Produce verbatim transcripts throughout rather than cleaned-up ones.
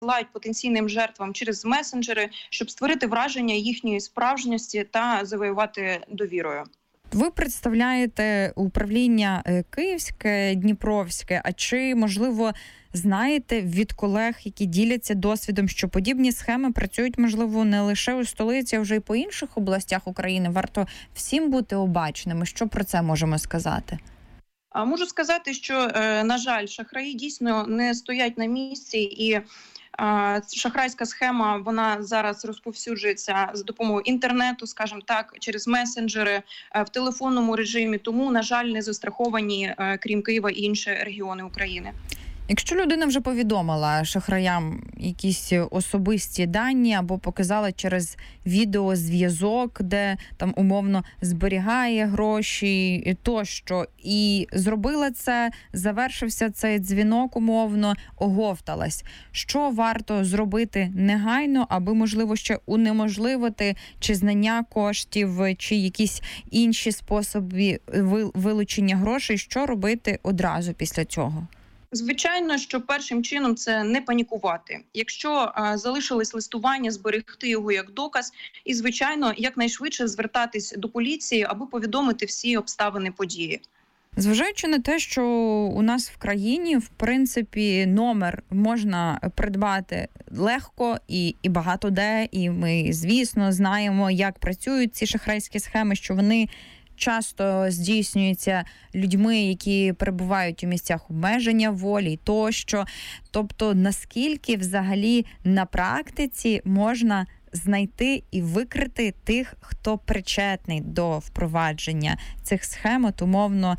надсилають потенційним жертвам через месенджери, щоб створити враження їхньої справжності та завоювати довірою. Ви представляєте управління Київське, Дніпровське, а чи, можливо, знаєте від колег, які діляться досвідом, що подібні схеми працюють, можливо, не лише у столиці, а вже й по інших областях України? Варто всім бути обачними. Що про це можемо сказати? Можу сказати, що, на жаль, шахраї дійсно не стоять на місці, і шахрайська схема, вона зараз розповсюджується за допомогою інтернету, скажімо так, через месенджери, в телефонному режимі, тому, на жаль, не застраховані, крім Києва, і інші регіони України. Якщо людина вже повідомила шахраям якісь особисті дані або показала через відеозв'язок, де там умовно зберігає гроші тощо, і зробила це, завершився цей дзвінок умовно, оговталась. Що варто зробити негайно, аби, можливо, ще унеможливити чи знання коштів, чи якісь інші способи вилучення грошей? Що робити одразу після цього? Звичайно, що першим чином це не панікувати. Якщо а, залишилось листування, зберегти його як доказ і, звичайно, якнайшвидше звертатись до поліції, аби повідомити всі обставини події. Зважаючи на те, що у нас в країні, в принципі, номер можна придбати легко і, і багато де, і ми, звісно, знаємо, як працюють ці шахрайські схеми, що вони часто здійснюється людьми, які перебувають у місцях обмеження волі тощо. Тобто, наскільки взагалі на практиці можна знайти і викрити тих, хто причетний до впровадження цих схем? От, умовно,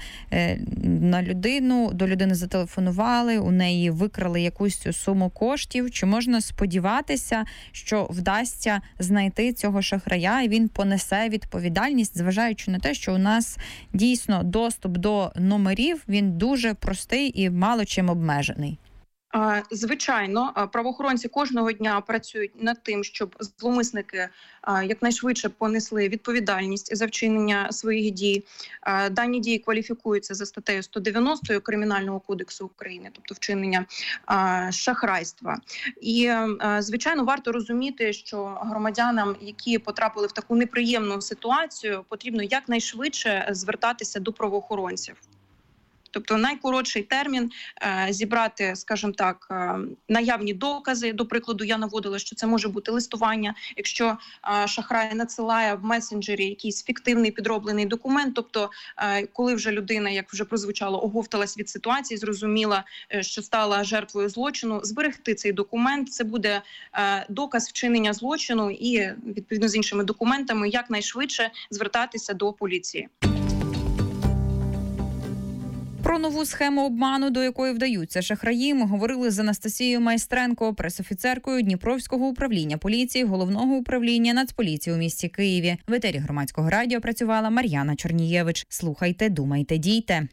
на людину, до людини зателефонували, у неї викрали якусь суму коштів. Чи можна сподіватися, що вдасться знайти цього шахрая і він понесе відповідальність, зважаючи на те, що у нас дійсно доступ до номерів, він дуже простий і мало чим обмежений? Звичайно, правоохоронці кожного дня працюють над тим, щоб зловмисники якнайшвидше понесли відповідальність за вчинення своїх дій. Дані дії кваліфікуються за статтею сто дев'яносто Кримінального кодексу України, тобто вчинення шахрайства. І, звичайно, варто розуміти, що громадянам, які потрапили в таку неприємну ситуацію, потрібно якнайшвидше звертатися до правоохоронців. Тобто найкоротший термін е, зібрати, скажімо так, е, наявні докази. До прикладу, я наводила, що це може бути листування, якщо е, шахрай надсилає в месенджері якийсь фіктивний підроблений документ, тобто е, коли вже людина, як вже прозвучало, оговталась від ситуації, зрозуміла, е, що стала жертвою злочину, зберегти цей документ, це буде е, доказ вчинення злочину і, відповідно з іншими документами, якнайшвидше звертатися до поліції. Про нову схему обману, до якої вдаються шахраї, ми говорили з Анастасією Майстренко, пресофіцеркою Дніпровського управління поліції, Головного управління Нацполіції у місті Києві. В етері Громадського радіо працювала Мар'яна Чорнієвич. Слухайте, думайте, дійте.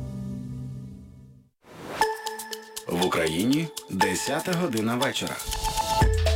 В Україні десята година вечора.